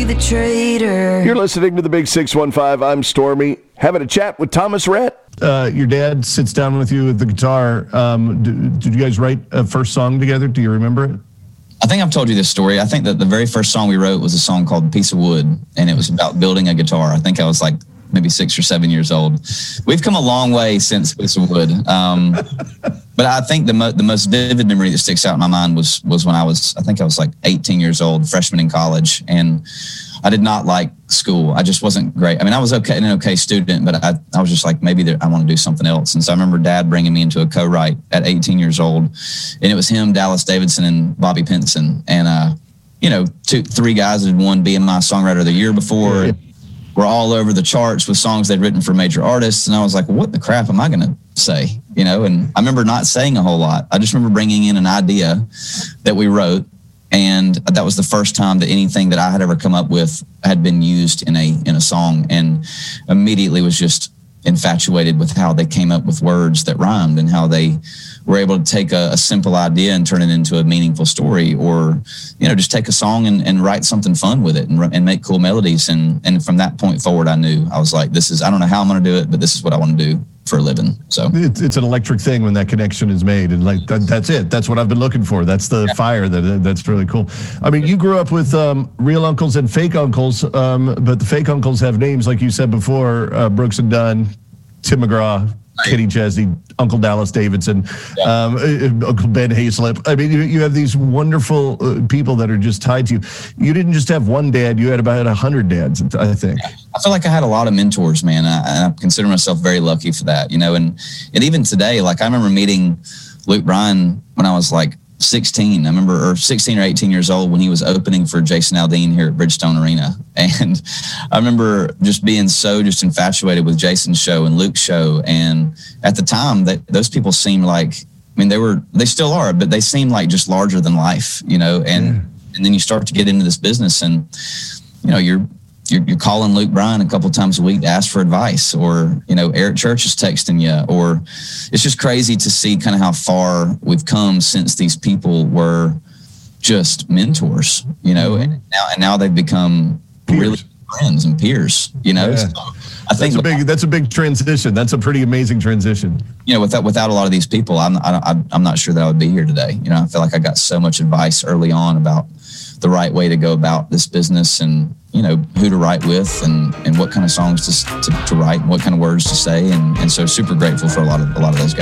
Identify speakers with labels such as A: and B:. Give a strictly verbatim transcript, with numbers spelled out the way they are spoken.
A: be the traitor.
B: You're listening to the Big six one five. I'm Stormy, having a chat with Thomas Rhett.
C: Uh, your dad sits down with you with the guitar. Um, did, did you guys write a first song together? Do you remember it?
D: I think I've told you this story. I think that the very first song we wrote was a song called Piece of Wood, and it was about building a guitar. I think I was like maybe six or seven years old. We've come a long way since Piece of Wood. Um, but I think the, mo- the most vivid memory that sticks out in my mind was was when I was, I think I was like eighteen years old, freshman in college, and I did not like school. I just wasn't great. I mean, I was okay, an okay student, but I, I was just like, maybe there, I want to do something else. And so I remember Dad bringing me into a co-write at eighteen years old, and it was him, Dallas Davidson, and Bobby Pinson. And, uh, you know, two, three guys that had won B M I Songwriter of the Year before. Were all over the charts with songs they'd written for major artists. And I was like, what the crap am I going to say? You know, and I remember not saying a whole lot. I just remember bringing in an idea that we wrote. And that was the first time that anything that I had ever come up with had been used in a in a song, and immediately was just infatuated with how they came up with words that rhymed and how they were able to take a, a simple idea and turn it into a meaningful story, or, you know, just take a song and, and write something fun with it and, and make cool melodies. And, and from that point forward, I knew, I was like, this is, I don't know how I'm going to do it, but this is what I want to do for a living. So
C: it's, it's an electric thing when that connection is made, and like that, that's it. That's what I've been looking for. That's the yeah. fire. That that's really cool. I mean, you grew up with um, real uncles and fake uncles, um, but the fake uncles have names like you said before: uh, Brooks and Dunn, Tim McGraw, right. Kenny Chesney, Uncle Dallas Davidson, yeah. um, uh, Uncle Ben Hayslip. I mean, you, you have these wonderful uh, people that are just tied to you. You didn't just have one dad; you had about a hundred dads, I think.
D: I feel like I had a lot of mentors, man. I, I consider myself very lucky for that, you know. And and even today, like I remember meeting Luke Bryan when I was like sixteen. I remember, or sixteen or eighteen years old, when he was opening for Jason Aldean here at Bridgestone Arena. And I remember just being so just infatuated with Jason's show and Luke's show. And at the time, that those people seemed like, I mean, they were, they still are, but they seemed like just larger than life, you know. And yeah. and then you start to get into this business, and you know, you're You're, you're calling Luke Bryan a couple times a week to ask for advice, or, you know, Eric Church is texting you, or it's just crazy to see kind of how far we've come since these people were just mentors, you know, mm-hmm. and now and now they've become peers. Really friends and peers, you know.
C: Yeah.
D: So I think
C: that's a big that's a big transition. That's a pretty amazing transition.
D: You know, without without a lot of these people, I'm I, I'm not sure that I would be here today. You know, I feel like I got so much advice early on about the right way to go about this business, and, you know, who to write with, and, and what kind of songs to, to, to write, and what kind of words to say. And, and so super grateful for a lot of, a lot of those guys.